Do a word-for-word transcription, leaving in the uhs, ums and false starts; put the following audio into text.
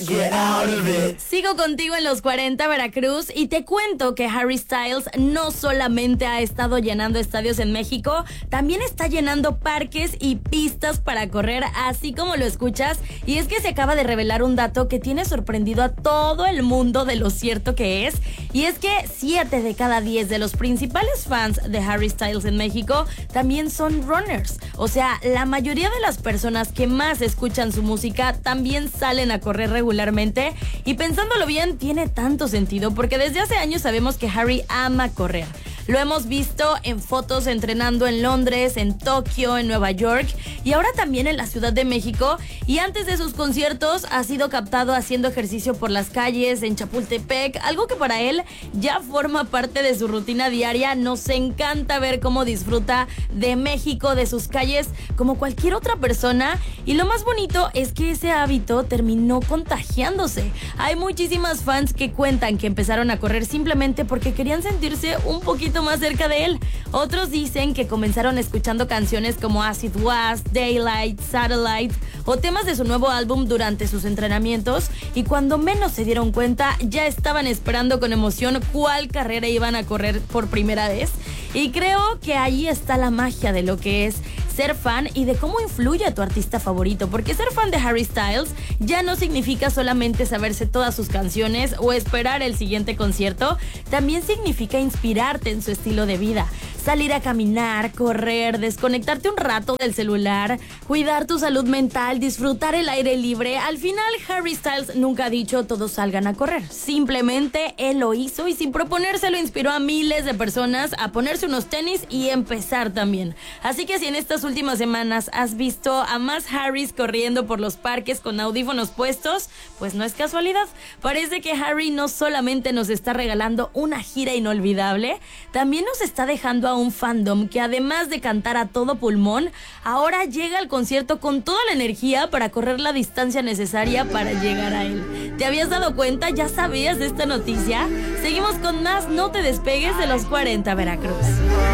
Get out of it. Sigo contigo en los cuarenta Veracruz y te cuento que Harry Styles no solamente ha estado llenando estadios en México, también está llenando parques y pistas para correr, así como lo escuchas. Y es que se acaba de revelar un dato que tiene sorprendido a todo el mundo de lo cierto que es. Y es que siete de cada diez de los principales fans de Harry Styles en México también son runners. O sea, la mayoría de las personas que más escuchan su música también salen a correr regularmente. Regularmente, y pensándolo bien, tiene tanto sentido porque desde hace años sabemos que Harry ama correr. Lo hemos visto en fotos entrenando en Londres, en Tokio, en Nueva York y ahora también en la Ciudad de México. Y antes de sus conciertos ha sido captado haciendo ejercicio por las calles en Chapultepec, algo que para él ya forma parte de su rutina diaria. Nos encanta ver cómo disfruta de México, de sus calles, como cualquier otra persona. Y lo más bonito es que ese hábito terminó contagiándose. Hay muchísimas fans que cuentan que empezaron a correr simplemente porque querían sentirse un poquito más cerca de él. Otros dicen que comenzaron escuchando canciones como Acid Was, Daylight, Satellite o temas de su nuevo álbum durante sus entrenamientos, y cuando menos se dieron cuenta ya estaban esperando con emoción cuál carrera iban a correr por primera vez. Y creo que ahí está la magia de lo que es ser fan y de cómo influye a tu artista favorito, porque ser fan de Harry Styles ya no significa solamente saberse todas sus canciones o esperar el siguiente concierto, también significa inspirarte en su estilo de vida. Salir a caminar, correr, desconectarte un rato del celular, cuidar tu salud mental, disfrutar el aire libre. Al final, Harry Styles nunca ha dicho todos salgan a correr. Simplemente él lo hizo y sin proponérselo inspiró a miles de personas a ponerse unos tenis y empezar también. Así que si en estas últimas semanas has visto a más Harrys corriendo por los parques con audífonos puestos, pues no es casualidad. Parece que Harry no solamente nos está regalando una gira inolvidable, también nos está dejando a un fandom que, además de cantar a todo pulmón, ahora llega al concierto con toda la energía para correr la distancia necesaria para llegar a él. ¿Te habías dado cuenta? ¿Ya sabías de esta noticia? Seguimos con más. No te despegues de los cuarenta Veracruz.